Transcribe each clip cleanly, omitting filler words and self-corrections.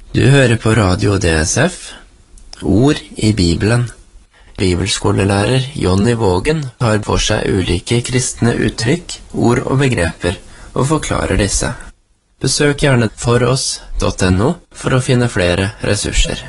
Du hører på Radio DSF, Ord i Bibelen. Bibelskolelærer Jonny Vågen tar for seg ulike kristne uttrykk, ord og begreper, og forklarer disse. Besøk gjerne foross.no for å finne flere ressurser.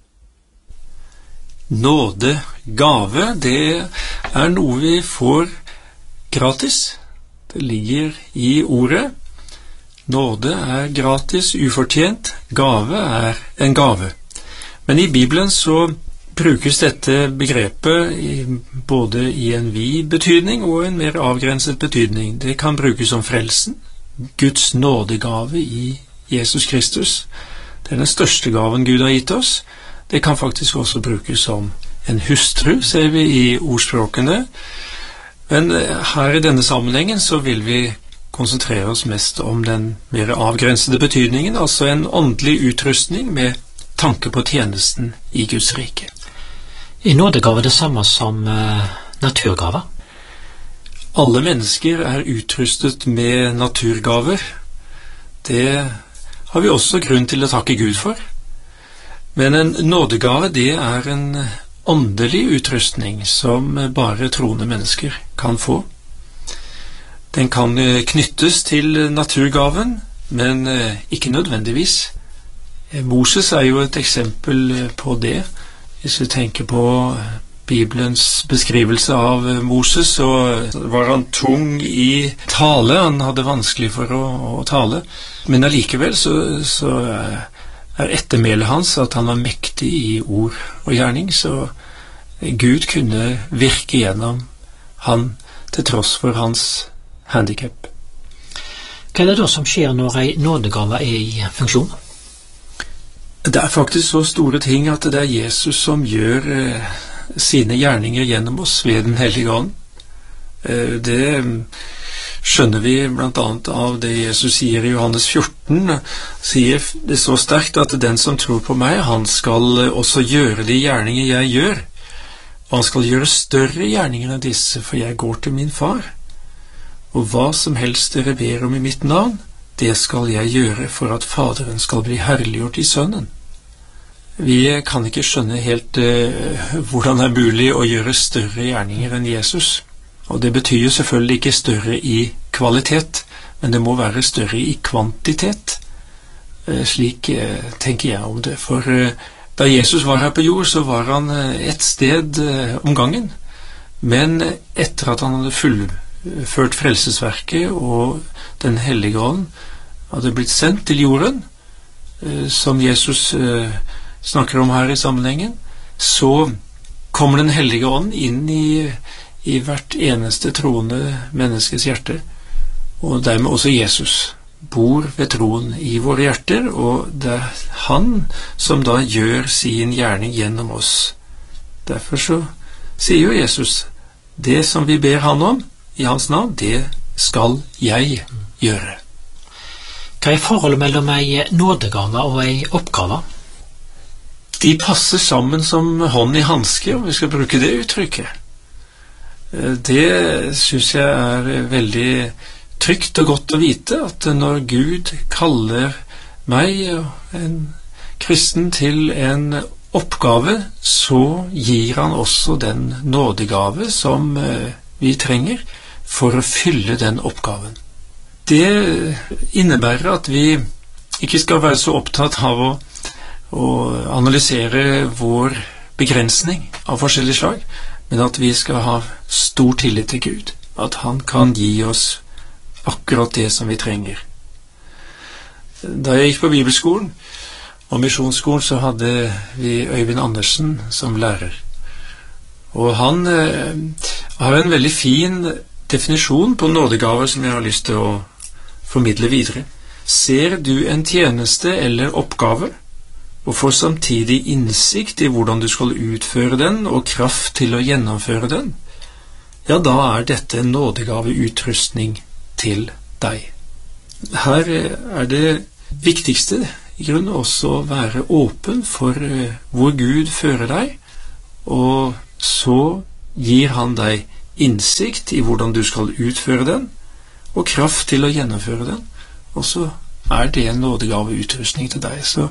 Nåde, gave, det er noe vi får gratis. Det ligger i ordet. Nåde er gratis, ufortjent. Gave er en gave. Men i Bibelen så brukes dette begrepet både i en vid betydning og en mer avgrenset betydning. Det kan brukes som frelsen, Guds nådegave i Jesus Kristus. Det er den største gaven Gud har gitt oss. Det kan faktisk også brukes som en hustru, ser vi i ordspråkene. Men her i denne sammenhengen så vil vi konsentrere oss mest om den mer avgrensede betydningen, altså en åndelig utrustning med tanke på tjenesten i Guds rike. Er nådegave det samme som naturgave? Alle mennesker er utrustet med naturgaver. Det har vi også grunn til å takke Gud for. Men en nådegave, det er en åndelig utrustning som bare troende mennesker kan få. Den kan knyttes til naturgaven, men ikke nødvendigvis. Moses er jo et eksempel på det. Hvis vi tenker på Bibelens beskrivelse av Moses, så var han tung i tale. Han hadde vanskelig for å tale. Men allikevel så er ettermælet hans at han var mektig i ord og gjerning, så Gud kunne virke gjennom han til tross for hans handicap. Hva er det da som skjer når en nådegave er i funksjon? Det er faktisk så store ting at det er Jesus som gjør sine gjerninger gjennom oss ved den hellige ånd. Det skjønner vi blant annet av det Jesus sier i Johannes 14. Sier det så sterkt at den som tror på meg, han skal også gjøre de gjerninger jeg gjør. Og han skal gjøre større gjerninger enn disse, for jeg går til min far. Og hva som helst dere ber om i mitt navn, det skal jeg gjøre for at Faderen skal bli herliggjort i Sønnen. Vi kan ikke skjønne helt hvordan det er mulig å gjøre større gjerninger enn Jesus. Og det betyr jo selvfølgelig ikke større i kvalitet, men det må være større i kvantitet. Slik tenker jeg om det. For da Jesus var her på jord, så var han et sted om gangen. Men etter at han hadde fullført frelsesverket og den hellige ånd hadde blitt sendt til jorden, som Jesus snakker om her i sammenhengen, så kommer den hellige ånd inn i hvert eneste troende menneskes hjerte, og dermed også Jesus bor ved troen i våre hjerter, og det er han som da gjør sin gjerning gjennom oss. Derfor så sier jo Jesus, det som vi ber han om i hans navn, det skal jeg gjøre. Hva er forholdet mellom en nådegave og en oppgave? De passer sammen som hånd i hanske, om vi skal bruke det uttrykket. Det synes jeg er veldig trygt og godt å vite, at når Gud kaller meg, en kristen, til en oppgave, så gir han også den nådegave som vi trenger for å fylle den oppgaven. Det innebærer at vi ikke skal være så opptatt av å analysere vår begrensning av forskjellige slag, men at vi skal ha stor tillit til Gud, at han kan gi oss akkurat det som vi trenger. Da jeg gikk på bibelskolen og misjonsskolen, så hadde vi Øyvind Andersen som lærer. Og han har en veldig fin definisjon på nådegaver som jeg har lyst til å formidle videre. Ser du en tjeneste eller oppgave, og får samtidig innsikt i hvordan du skal utføre den, og kraft til å gjennomføre den, ja, da er dette en nådegaveutrustning til deg. Her er det viktigste i grunnen også å være åpen for hvor Gud fører deg, og så gir han deg innsikt i hvordan du skal utføre den, og kraft til å gjennomføre den, og så er det en nådegaveutrustning til deg. Så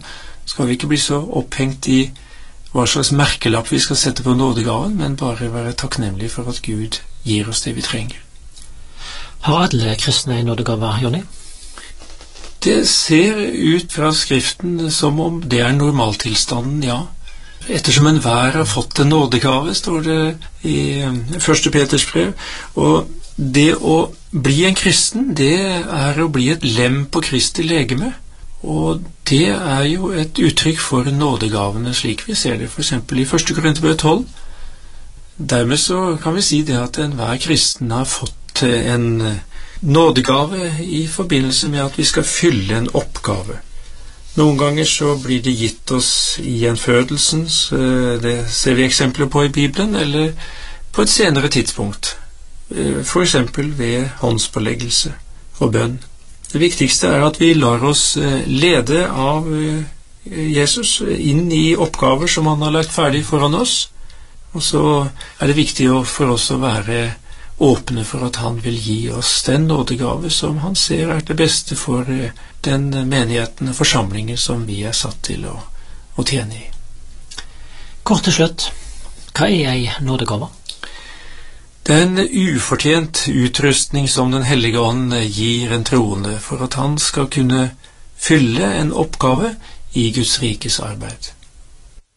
skal vi ikke bli så opphengt i hva slags merkelapp vi skal sette på nådegaven, men bare være takknemlige for at Gud gir oss det vi trenger. Har alle kristne en nådegave, Jonny? Det ser ut fra Skriften som om det er normaltilstanden, ja. Ettersom enhver har fått en nådegave, står det i 1. Peters brev, og det å bli en kristen, det er å bli et lem på Kristi legeme, og det er jo et uttrykk for nådegavene slik vi ser det for eksempel i 1. Korinterbrev 12. Dermed så kan vi si det at enhver kristen har fått en nådegave i forbindelse med at vi skal fylle en oppgave. Noen ganger så blir det gitt oss i gjenfødelsen, det ser vi eksempler på i Bibelen, eller på et senere tidspunkt, for eksempel ved håndspåleggelse og bønn. Det viktigste er at vi lar oss lede av Jesus inn i oppgaver som han har lagt ferdig foran oss, og så er det viktig for oss å være åpne for at han vil gi oss den nådegave som han ser er det beste for den menigheten og forsamlingen som vi er satt til å tjene i. Kort til slutt, hva er ei nådegave? Det er en ufortjent utrustning som den hellige ånd gir en troende for at han skal kunne fylle en oppgave i Guds rikes arbeid.